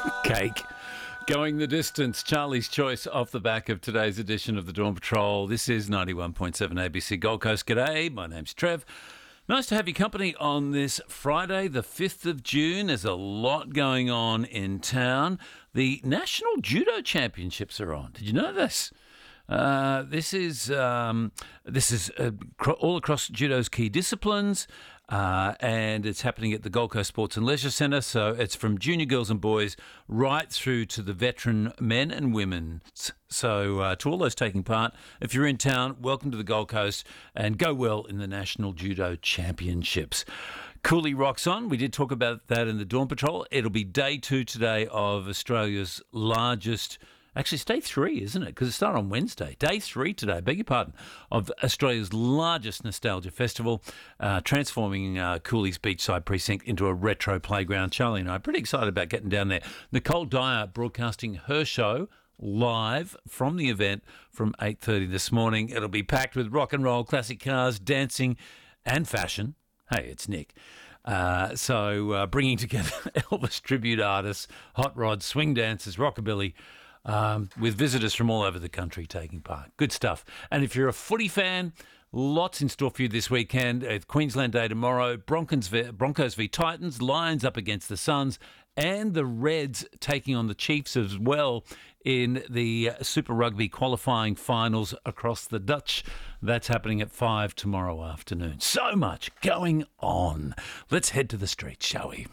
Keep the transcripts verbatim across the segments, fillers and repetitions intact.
Cake. Going the distance. Charlie's Choice off the back of today's edition of the Dawn Patrol. This is ninety-one point seven A B C Gold Coast. G'day, my name's Trev. Nice to have your company on this Friday, the fifth of June. There's a lot going on in town. The National Judo Championships are on. Did you know this? Uh, this is um, this is uh, cr- all across judo's key disciplines, uh, and it's happening at the Gold Coast Sports and Leisure Centre. So it's from junior girls and boys right through to the veteran men and women. So uh, to all those taking part, if you're in town, welcome to the Gold Coast and go well in the National Judo Championships. Cooley rocks on. We did talk about that in the Dawn Patrol. It'll be day two today of Australia's largest. Actually, it's day three, isn't it? Because it started on Wednesday. Day three today, beg your pardon, of Australia's largest nostalgia festival, uh, transforming uh, Cooley's Beachside Precinct into a retro playground. Charlie and I are pretty excited about getting down there. Nicole Dyer broadcasting her show live from the event from eight thirty this morning. It'll be packed with rock and roll, classic cars, dancing and fashion. Hey, it's Nick. Uh, so uh, bringing together Elvis tribute artists, hot rods, swing dancers, rockabilly, Um, with visitors from all over the country taking part. Good stuff. And if you're a footy fan, lots in store for you this weekend. Uh, Queensland Day tomorrow, Broncos v, Broncos v Titans, Lions up against the Suns, and the Reds taking on the Chiefs as well in the Super Rugby qualifying finals across the Dutch. That's happening at five tomorrow afternoon. So much going on. Let's head to the streets, shall we?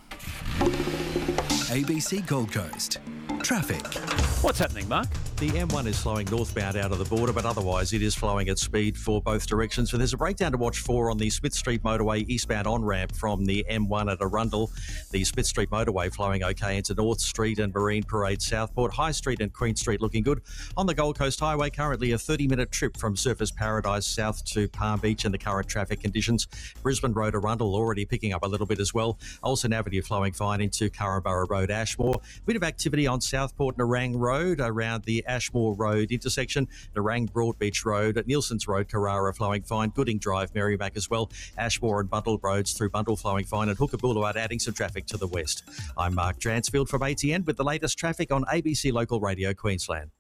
A B C Gold Coast. Traffic. What's happening, Mark? The M one is flowing northbound out of the border, but otherwise it is flowing at speed for both directions. So there's a breakdown to watch for on the Smith Street motorway eastbound on-ramp from the M one at Arundel. The Smith Street motorway flowing okay into North Street and Marine Parade Southport. High Street and Queen Street looking good. On the Gold Coast Highway, currently a thirty-minute trip from Surfers Paradise south to Palm Beach in the current traffic conditions. Brisbane Road Arundel already picking up a little bit as well. Olsen Avenue flowing fine into Curramborough Road Ashmore. Bit of activity on Southport Nerang Road around the Ashmore Road intersection. Nerang Broadbeach Road at Nielsen's Road, Carrara flowing fine. Gooding Drive, Merrimack as well. Ashmore and Bundle Roads through Bundle flowing fine, and Hooker Boulevard adding some traffic to the west. I'm Mark Dransfield from A T N with the latest traffic on A B C Local Radio Queensland.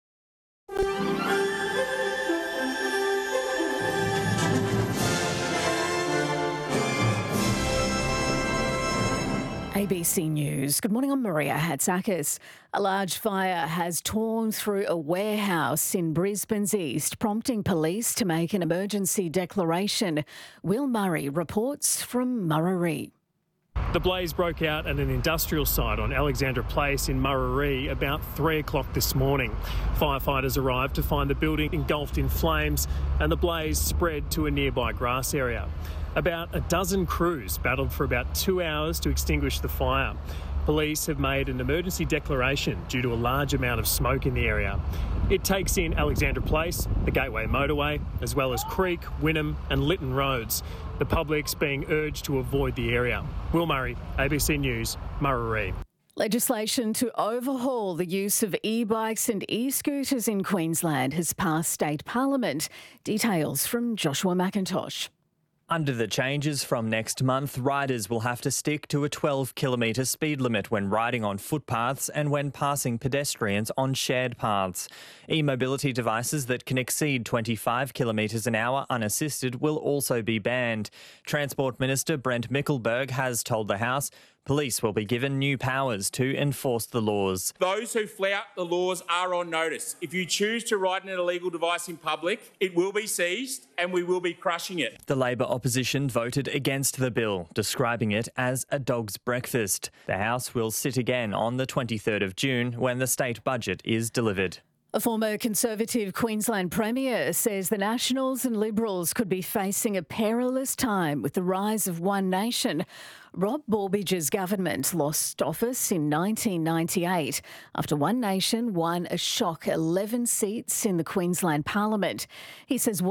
A B C News. Good morning, I'm Maria Hatzakis. A large fire has torn through a warehouse in Brisbane's east, prompting police to make an emergency declaration. Will Murray reports from Murarrie. The blaze broke out at an industrial site on Alexandra Place in Murarrie about three o'clock this morning. Firefighters arrived to find the building engulfed in flames and the blaze spread to a nearby grass area. About a dozen crews battled for about two hours to extinguish the fire. Police have made an emergency declaration due to a large amount of smoke in the area. It takes in Alexandra Place, the Gateway Motorway, as well as Creek, Wynnum and Lytton Roads. The public's being urged to avoid the area. Will Murray, A B C News, Murarrie. Legislation to overhaul the use of e-bikes and e-scooters in Queensland has passed state parliament. Details from Joshua McIntosh. Under the changes from next month, riders will have to stick to a twelve kilometre speed limit when riding on footpaths and when passing pedestrians on shared paths. E-mobility devices that can exceed twenty-five kilometres an hour unassisted will also be banned. Transport Minister Brent Mickelberg has told the House police will be given new powers to enforce the laws. Those who flout the laws are on notice. If you choose to ride an illegal device in public, it will be seized and we will be crushing it. The Labor opposition voted against the bill, describing it as a dog's breakfast. The House will sit again on the twenty-third of June when the state budget is delivered. A former Conservative Queensland Premier says the Nationals and Liberals could be facing a perilous time with the rise of One Nation. Rob Borbage's government lost office in nineteen ninety-eight after One Nation won a shock eleven seats in the Queensland Parliament. He says